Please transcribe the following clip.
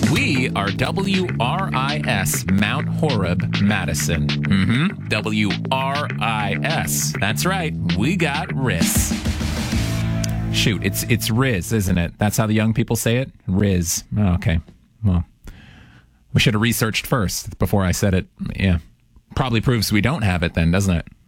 We are WRIS Mount Horeb, Madison. WRIS. That's right. We got RIS. Shoot, it's Riz, isn't it? That's how the young people say it? Riz. Oh, okay. Well, we should have researched first before I said it. Yeah. Probably proves we don't have it then, doesn't it?